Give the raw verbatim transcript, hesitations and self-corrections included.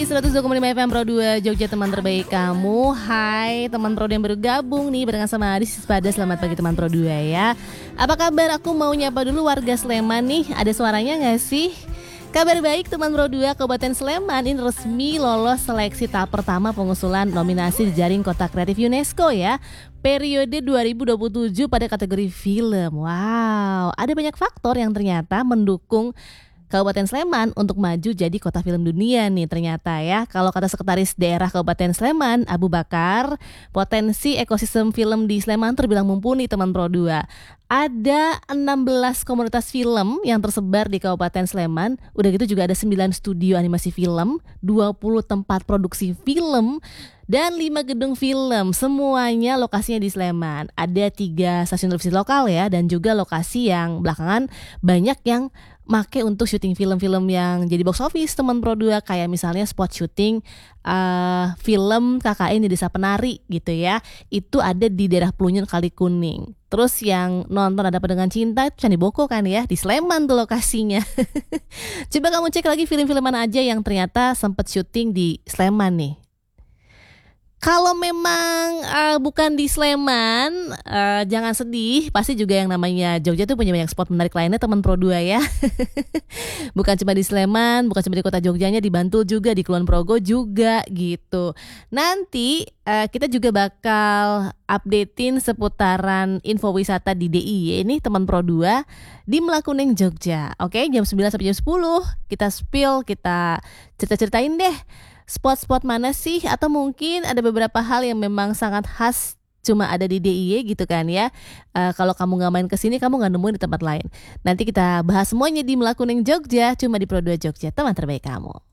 seratus dua koma lima F M Pro dua Jogja, teman terbaik kamu. Hai teman Pro yang baru gabung nih barengan sama Adis Pada. Selamat pagi teman Pro dua ya. Apa kabar? Aku mau nyapa dulu warga Sleman nih. Ada suaranya gak sih? Kabar baik teman Pro dua, Kabupaten Sleman ini resmi lolos seleksi tahap pertama pengusulan nominasi di Jaring Kota Kreatif UNESCO ya. Periode dua ribu dua puluh tujuh pada kategori film. Wow, ada banyak faktor yang ternyata mendukung Kabupaten Sleman untuk maju jadi kota film dunia nih ternyata ya. Kalau kata Sekretaris Daerah Kabupaten Sleman, Abu Bakar, potensi ekosistem film di Sleman terbilang mumpuni teman Pro dua. Ada enam belas komunitas film yang tersebar di Kabupaten Sleman. Udah gitu juga ada sembilan studio animasi film, dua puluh tempat produksi film, dan lima gedung film. Semuanya lokasinya di Sleman. Ada tiga stasiun televisi lokal ya, dan juga lokasi yang belakangan banyak yang make untuk syuting film-film yang jadi box office teman Pro dua, kayak misalnya spot syuting uh, film K K N di Desa Penari gitu ya. Itu ada di daerah Plunyun Kali Kuning. Terus yang nonton Ada Apa Dengan Cinta itu Candi Boko kan ya, di Sleman tuh lokasinya. Coba kamu cek lagi film-film mana aja yang ternyata sempat syuting di Sleman nih. Kalau memang uh, bukan di Sleman, uh, jangan sedih. Pasti juga yang namanya Jogja tuh punya banyak spot menarik lainnya teman Pro dua ya. Bukan cuma di Sleman, bukan cuma di kota Jogjanya, di Bantul juga, di Kulon Progo juga gitu. Nanti uh, kita juga bakal updatein seputaran info wisata di D I Y ini teman Pro dua di Melakuning Jogja. Oke, jam sembilan sampai jam sepuluh kita spill, kita cerita-ceritain deh spot-spot mana sih, atau mungkin ada beberapa hal yang memang sangat khas cuma ada di D I Y gitu kan ya. Uh, kalau kamu nggak main kesini, kamu nggak nemuin di tempat lain. Nanti kita bahas semuanya di Melakuning Jogja, cuma di Pro dua Jogja, teman terbaik kamu.